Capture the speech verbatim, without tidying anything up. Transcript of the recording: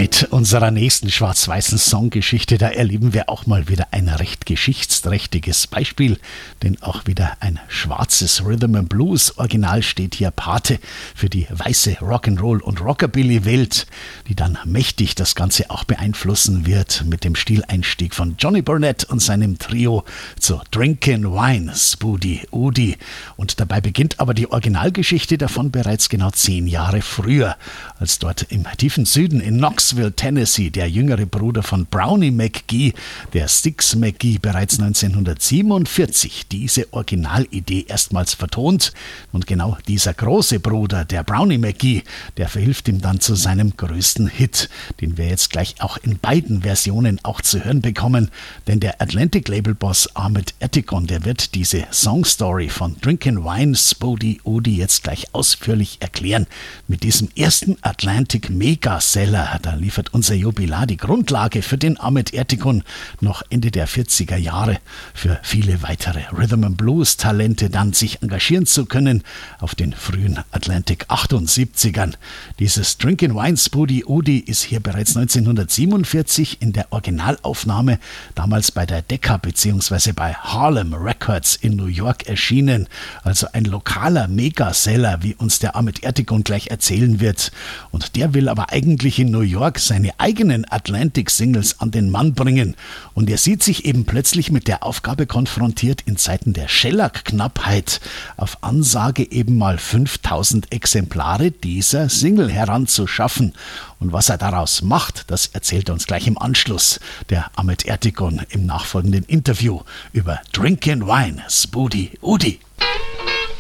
Mit unserer nächsten schwarz-weißen Songgeschichte, da erleben wir auch mal wieder ein recht geschichtsträchtiges Beispiel, denn auch wieder ein schwarzes Rhythm and Blues Original steht hier Pate für die weiße Rock'n'Roll- und Rockabilly-Welt, die dann mächtig das Ganze auch beeinflussen wird mit dem Stileinstieg von Johnny Burnett und seinem Trio zu Drinkin' Wine, Spoody Udi. Und dabei beginnt aber die Originalgeschichte davon bereits genau zehn Jahre früher, als dort im tiefen Süden in Knoxville, Tennessee, der jüngere Bruder von Brownie McGhee, der Six McGhee, bereits neunzehnhundertsiebenundvierzig diese Originalidee erstmals vertont. Und genau dieser große Bruder, der Brownie McGhee, der verhilft ihm dann zu seinem größten Hit, den wir jetzt gleich auch in beiden Versionen auch zu hören bekommen. Denn der Atlantic-Label-Boss Ahmet Ertegun, der wird diese Songstory von Drinkin' Wine, Spoody Udi jetzt gleich ausführlich erklären. Mit diesem ersten Atlantic Megaseller, da liefert unser Jubilar die Grundlage für den Ahmet Ertegun noch Ende der vierziger Jahre für viele weitere Rhythm and Blues Talente dann sich engagieren zu können auf den frühen Atlantic achtundsiebzigern. Dieses Drinkin' Wine, Spoody Udi ist hier bereits neunzehnhundertsiebenundvierzig in der Originalaufnahme damals bei der Decca bzw. bei Harlem Records in New York erschienen. Also ein lokaler Megaseller, wie uns der Ahmet Ertegun gleich erzählen wird. Und der will aber eigentlich in New York seine eigenen Atlantic-Singles an den Mann bringen. Und er sieht sich eben plötzlich mit der Aufgabe konfrontiert, in Zeiten der Shellac-Knappheit auf Ansage eben mal fünftausend Exemplare dieser Single heranzuschaffen. Und was er daraus macht, das erzählt er uns gleich im Anschluss der Ahmet Ertegun im nachfolgenden Interview über Drinkin' Wine, Spoody Udi.